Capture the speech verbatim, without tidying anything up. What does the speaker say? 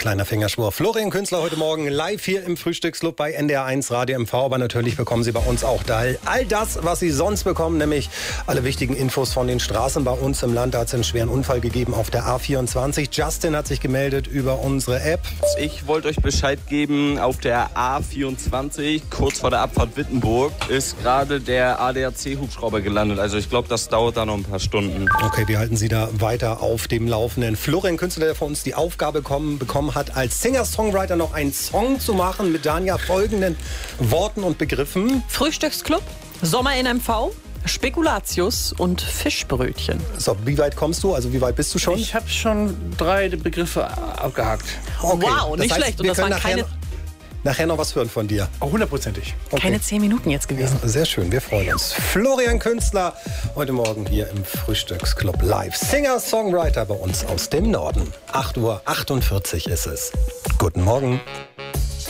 Kleiner Fingerschwur. Florian Künstler heute Morgen live hier im Frühstücksclub bei N D R eins Radio M V. Aber natürlich bekommen Sie bei uns auch da all das, was Sie sonst bekommen, nämlich alle wichtigen Infos von den Straßen bei uns im Land. Da hat es einen schweren Unfall gegeben auf der A vierundzwanzig. Justin hat sich gemeldet über unsere App. Ich wollte euch Bescheid geben, auf der A vierundzwanzig, kurz vor der Abfahrt Wittenburg, ist gerade der A D A C-Hubschrauber gelandet. Also ich glaube, das dauert da noch ein paar Stunden. Okay, wir halten Sie da weiter auf dem Laufenden. Florian Künstler, der von uns die Aufgabe kommen, bekommen hat, als Singer-Songwriter noch einen Song zu machen mit Dania folgenden Worten und Begriffen. Frühstücksclub, Sommer in M V, Spekulatius und Fischbrötchen. So, wie weit kommst du? Also wie weit bist du schon? Ich habe schon drei Begriffe abgehakt. Okay. Wow, nicht das heißt, schlecht. Und wir das können waren nachher, keine, nachher noch was hören von dir. Oh, hundertprozentig. Okay. keine zehn Minuten jetzt gewesen. Ja, sehr schön, wir freuen uns. Florian Künstler, heute Morgen hier im Frühstücksclub live. Singer-Songwriter bei uns aus dem Norden. acht Uhr achtundvierzig ist es. Guten Morgen.